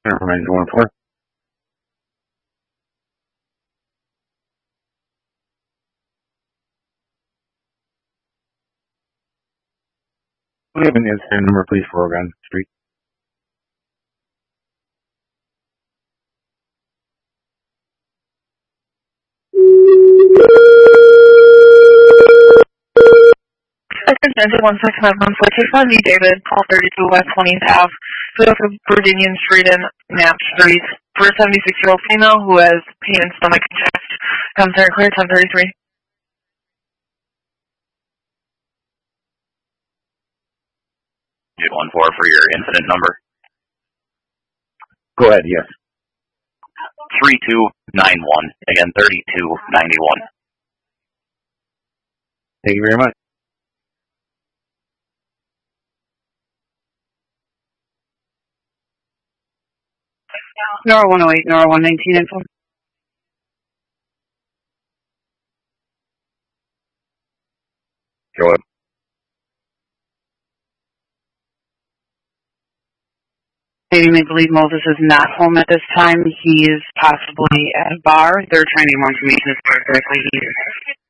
Never mind, 1-4. We have an incident number, please, for Oregon Street. Attention, 16514 Lee David, call 32 West 20th Ave, Virginian Street and Knapp Street, for a 76-year-old female who has pain in stomach and chest. Commentary clear, 1033. Get 1-4 for your incident number. Go ahead, yes. 3291. Again, 3291. Thank you very much. Nora 108, Nora 119 info. Go ahead. Lady may believe Moses is not home at this time. He is possibly at a bar. They're trying to get more information as far as directly he is.